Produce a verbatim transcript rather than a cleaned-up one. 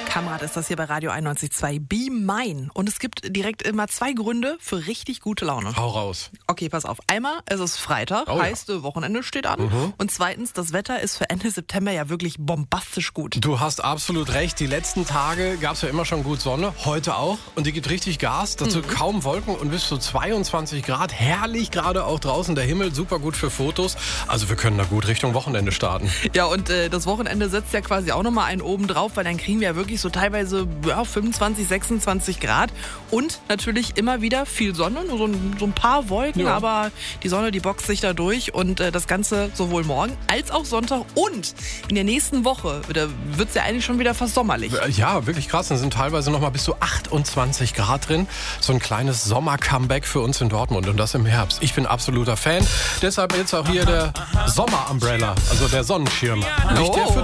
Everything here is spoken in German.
Kamrat ist das hier bei Radio einundneunzig Komma zwei. Be Mine. Und es gibt direkt immer zwei Gründe für richtig gute Laune. Hau raus. Okay, pass auf. Einmal, es ist Freitag, Oh, heißt, ja. Wochenende steht an. Mhm. Und zweitens, das Wetter ist für Ende September ja wirklich bombastisch gut. Du hast absolut recht. Die letzten Tage gab es ja immer schon gut Sonne. Heute auch. Und die gibt richtig Gas. Dazu mhm. kaum Wolken und bis zu zweiundzwanzig Grad. Herrlich, gerade auch draußen der Himmel. Super gut für Fotos. Also wir können da gut Richtung Wochenende starten. Ja, und äh, das Wochenende setzt ja quasi auch nochmal einen oben drauf, weil dann kriegen wir ja wirklich so teilweise ja, fünfundzwanzig, sechsundzwanzig Grad. Und natürlich immer wieder viel Sonne, nur so ein, so ein paar Wolken, ja. aber die Sonne, die boxt sich da durch. Und äh, das Ganze sowohl morgen als auch Sonntag. Und in der nächsten Woche wird es ja eigentlich schon wieder fast sommerlich. Ja, wirklich krass. Dann sind teilweise nochmal bis zu achtundzwanzig Grad drin. So ein kleines Sommer-Comeback für uns in Dortmund. Und das im Herbst. Ich bin absoluter Fan. Deshalb jetzt auch hier der Sommer-Umbrella, also der Sonnenschirm. Nicht der für